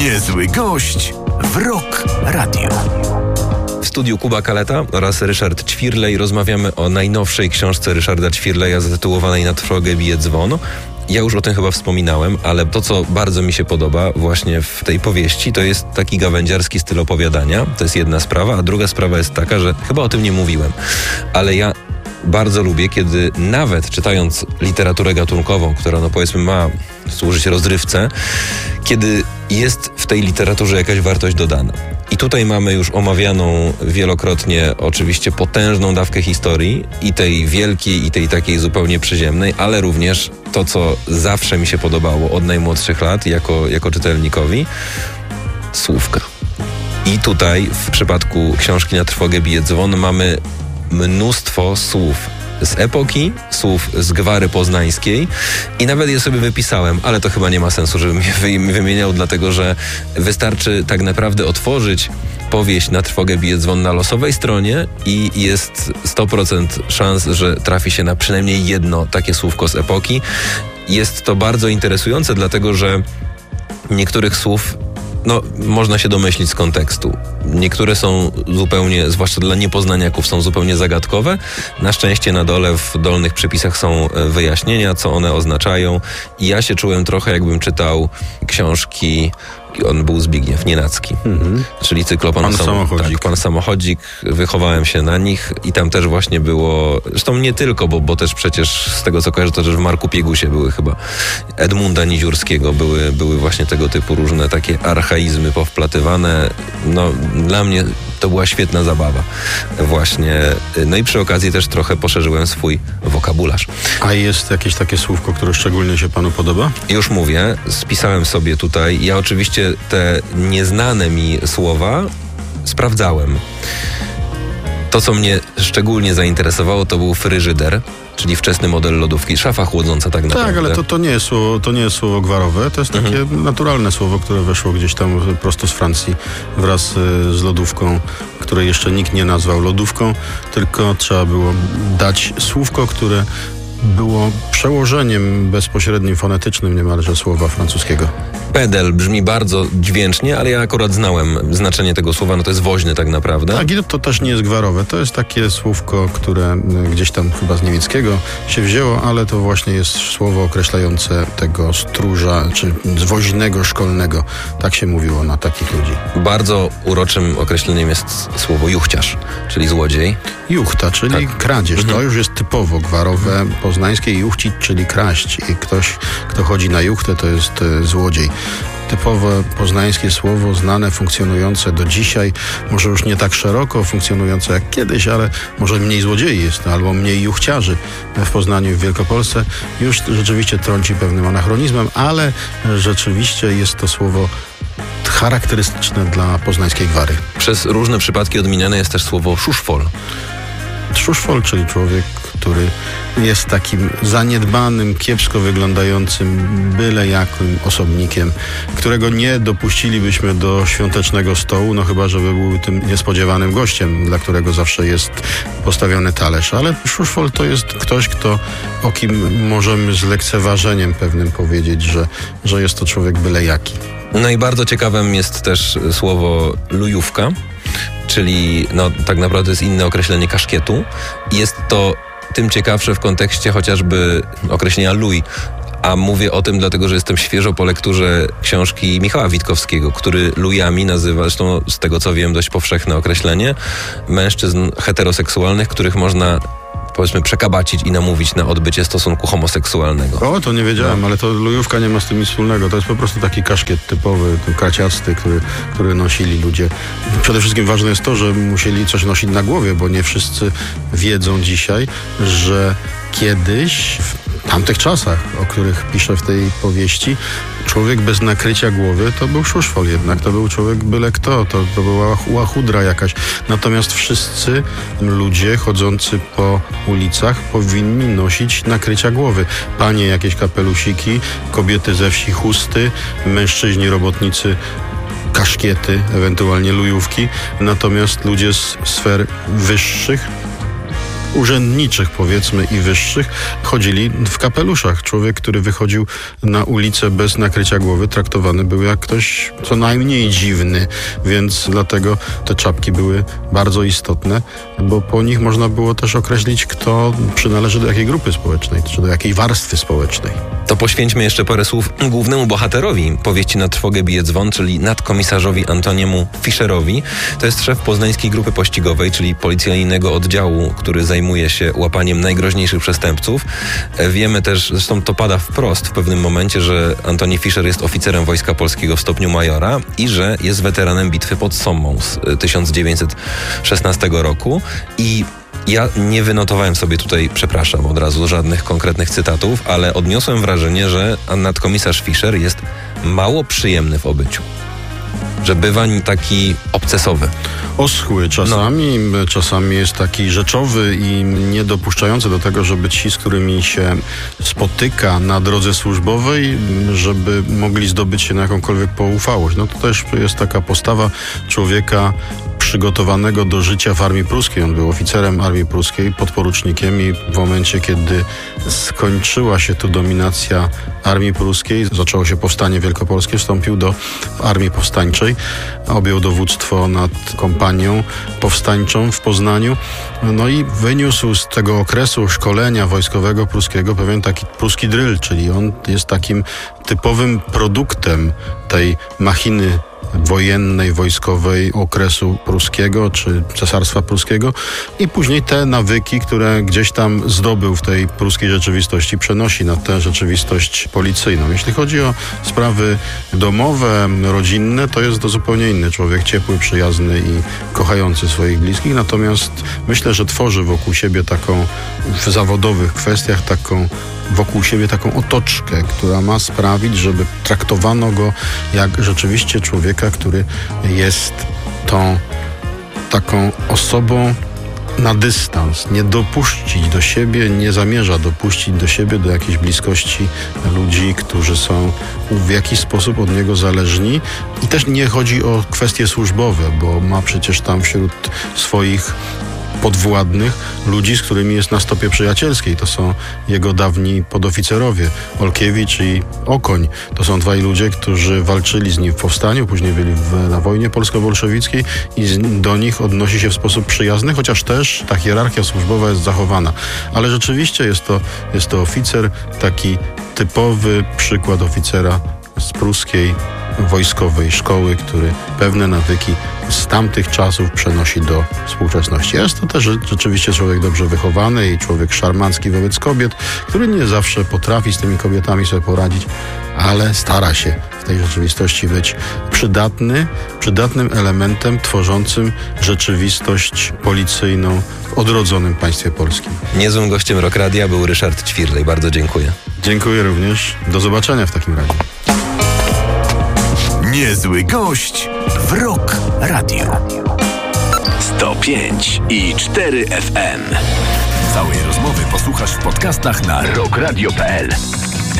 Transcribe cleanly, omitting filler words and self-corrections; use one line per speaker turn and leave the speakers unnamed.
Niezły gość w Rock Radio.
W studiu Kuba Kaleta oraz Ryszard Ćwirlej rozmawiamy o najnowszej książce Ryszarda Ćwirleja zatytułowanej Na trwogę bije dzwon. Ja już o tym chyba wspominałem, ale to, co bardzo mi się podoba właśnie w tej powieści, to jest taki gawędziarski styl opowiadania. To jest jedna sprawa, a druga sprawa jest taka, że chyba o tym nie mówiłem, ale ja bardzo lubię, kiedy nawet czytając literaturę gatunkową, która powiedzmy ma służyć rozrywce, kiedy jest w tej literaturze jakaś wartość dodana. I tutaj mamy już omawianą wielokrotnie oczywiście potężną dawkę historii i tej wielkiej, i tej takiej zupełnie przyziemnej, ale również to, co zawsze mi się podobało od najmłodszych lat jako czytelnikowi, słówka. I tutaj w przypadku książki Na trwogę bije dzwon mamy mnóstwo słów z epoki, słów z gwary poznańskiej i nawet je sobie wypisałem, ale to chyba nie ma sensu, żebym je wymieniał, dlatego że wystarczy tak naprawdę otworzyć powieść Na trwogę bije dzwon na losowej stronie i jest 100% szans, że trafi się na przynajmniej jedno takie słówko z epoki. Jest to bardzo interesujące, dlatego że niektórych słów można się domyślić z kontekstu. Niektóre są zupełnie, zwłaszcza dla niepoznaniaków, są zupełnie zagadkowe. Na szczęście na dole, w dolnych przypisach są wyjaśnienia, co one oznaczają. I ja się czułem trochę, jakbym czytał książki. On był Zbigniew Nienacki, czyli cyklopan Samochodzik. Tak, Pan Samochodzik, wychowałem się na nich i tam też właśnie było, zresztą nie tylko, bo też przecież z tego co kojarzę, to też w Marku Piegusie były chyba Edmunda Niziurskiego, były właśnie tego typu różne takie archaizmy powplatywane. Dla mnie to była świetna zabawa właśnie. No i przy okazji też trochę poszerzyłem swój wokabularz. A
jest jakieś takie słówko, które szczególnie się panu podoba?
Już mówię, spisałem sobie tutaj. Ja oczywiście te nieznane mi słowa sprawdzałem. To, co mnie szczególnie zainteresowało, to był fryżyder, czyli wczesny model lodówki, szafa chłodząca tak naprawdę.
Tak, ale to nie jest słowo gwarowe, to jest takie naturalne słowo, które weszło gdzieś tam prosto z Francji wraz z lodówką, której jeszcze nikt nie nazwał lodówką, tylko trzeba było dać słówko, które było przełożeniem bezpośrednim, fonetycznym niemalże słowa francuskiego.
Pedel brzmi bardzo dźwięcznie, ale ja akurat znałem znaczenie tego słowa, to jest woźny tak naprawdę.
Tak, i to też nie jest gwarowe. To jest takie słówko, które gdzieś tam chyba z niemieckiego się wzięło, ale to właśnie jest słowo określające tego stróża, czy woźnego szkolnego. Tak się mówiło na takich ludzi.
Bardzo uroczym określeniem jest słowo juchciarz, czyli złodziej.
Juchta, czyli kradzież. To już jest typowo gwarowe, poznańskie. Juchcić, czyli kraść. I ktoś, kto chodzi na juchtę, to jest złodziej. Typowe poznańskie słowo, znane, funkcjonujące do dzisiaj, może już nie tak szeroko funkcjonujące jak kiedyś, ale może mniej złodziei jest, albo mniej juchciarzy w Poznaniu i w Wielkopolsce. Już rzeczywiście trąci pewnym anachronizmem, ale rzeczywiście jest to słowo charakterystyczne dla poznańskiej gwary.
Przez różne przypadki odmieniane jest też słowo szuszfol.
Szuszfol, czyli człowiek, który jest takim zaniedbanym, kiepsko wyglądającym, byle jakim osobnikiem, którego nie dopuścilibyśmy do świątecznego stołu, chyba żeby był tym niespodziewanym gościem, dla którego zawsze jest postawiony talerz. Ale szuszfol to jest ktoś, o kim możemy z lekceważeniem pewnym powiedzieć, że jest to człowiek byle jaki.
No i bardzo ciekawym jest też słowo lujówka, czyli tak naprawdę jest inne określenie kaszkietu. Jest to tym ciekawsze w kontekście chociażby określenia luj. A mówię o tym dlatego, że jestem świeżo po lekturze książki Michała Witkowskiego, który lujami nazywa, zresztą z tego co wiem dość powszechne określenie, mężczyzn heteroseksualnych, których można powiedzmy przekabacić i namówić na odbycie stosunku homoseksualnego.
O, to nie wiedziałem, ale to lujówka nie ma z tym nic wspólnego. To jest po prostu taki kaszkiet typowy, kraciasty, który nosili ludzie. Przede wszystkim ważne jest to, że musieli coś nosić na głowie, bo nie wszyscy wiedzą dzisiaj, że kiedyś, w tamtych czasach, o których piszę w tej powieści, człowiek bez nakrycia głowy to był szuszfol jednak, to był człowiek byle kto, to była łachudra jakaś. Natomiast wszyscy ludzie chodzący po ulicach powinni nosić nakrycia głowy. Panie jakieś kapelusiki, kobiety ze wsi chusty, mężczyźni robotnicy kaszkiety, ewentualnie lujówki. Natomiast ludzie z sfer wyższych urzędniczych, powiedzmy, i wyższych, chodzili w kapeluszach. Człowiek, który wychodził na ulicę bez nakrycia głowy, traktowany był jak ktoś co najmniej dziwny, więc dlatego te czapki były bardzo istotne, bo po nich można było też określić, kto przynależy do jakiej grupy społecznej, czy do jakiej warstwy społecznej.
To poświęćmy jeszcze parę słów głównemu bohaterowi powieści Na trwogę bije dzwon, czyli nadkomisarzowi Antoniemu Fischerowi. To jest szef poznańskiej grupy pościgowej, czyli policyjnego oddziału, który zajmuje się łapaniem najgroźniejszych przestępców. Wiemy też, zresztą to pada wprost w pewnym momencie, że Antoni Fischer jest oficerem Wojska Polskiego w stopniu majora i że jest weteranem bitwy pod Sommą z 1916 roku. I ja nie wynotowałem sobie tutaj, przepraszam od razu, żadnych konkretnych cytatów, ale odniosłem wrażenie, że nadkomisarz Fischer jest mało przyjemny w obyciu. Że bywa taki obcesowy.
Oschły czasami, czasami jest taki rzeczowy i niedopuszczający do tego, żeby ci, z którymi się spotyka na drodze służbowej, żeby mogli zdobyć się na jakąkolwiek poufałość. No to też jest taka postawa człowieka przygotowanego do życia w armii pruskiej. On był oficerem armii pruskiej, podporucznikiem i w momencie, kiedy skończyła się tu dominacja armii pruskiej, zaczęło się powstanie wielkopolskie, wstąpił do armii powstańczej, objął dowództwo nad kompanią powstańczą w Poznaniu, no i wyniósł z tego okresu szkolenia wojskowego pruskiego pewien taki pruski drill, czyli on jest takim typowym produktem tej machiny wojennej, wojskowej okresu pruskiego czy cesarstwa pruskiego i później te nawyki, które gdzieś tam zdobył w tej pruskiej rzeczywistości, przenosi na tę rzeczywistość policyjną. Jeśli chodzi o sprawy domowe, rodzinne, to jest to zupełnie inny człowiek, ciepły, przyjazny i kochający swoich bliskich, natomiast myślę, że tworzy wokół siebie taką, w zawodowych kwestiach, wokół siebie taką otoczkę, która ma sprawić, żeby traktowano go jak rzeczywiście człowieka, który jest tą taką osobą na dystans, nie dopuścić do siebie, nie zamierza dopuścić do siebie, do jakiejś bliskości ludzi, którzy są w jakiś sposób od niego zależni. I też nie chodzi o kwestie służbowe, bo ma przecież tam wśród swoich podwładnych ludzi, z którymi jest na stopie przyjacielskiej. To są jego dawni podoficerowie, Olkiewicz i Okoń. To są dwaj ludzie, którzy walczyli z nim w powstaniu, później byli na wojnie polsko-bolszewickiej i do nich odnosi się w sposób przyjazny, chociaż też ta hierarchia służbowa jest zachowana. Ale rzeczywiście jest to oficer, taki typowy przykład oficera z pruskiej wojskowej szkoły, który pewne nawyki z tamtych czasów przenosi do współczesności. Jest to też rzeczywiście człowiek dobrze wychowany i człowiek szarmancki wobec kobiet, który nie zawsze potrafi z tymi kobietami sobie poradzić, ale stara się w tej rzeczywistości być przydatnym elementem tworzącym rzeczywistość policyjną w odrodzonym państwie polskim.
Niezłym gościem Rock Radia był Ryszard Ćwirlej. Bardzo dziękuję.
Dziękuję również. Do zobaczenia w takim razie.
Niezły gość w Rock Radio. 105,4 FM. Całej rozmowy posłuchasz w podcastach na rockradio.pl.